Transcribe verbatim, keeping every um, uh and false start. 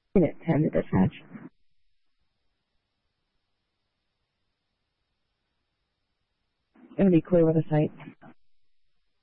Unit ten to dispatch. Gonna be clear with the site.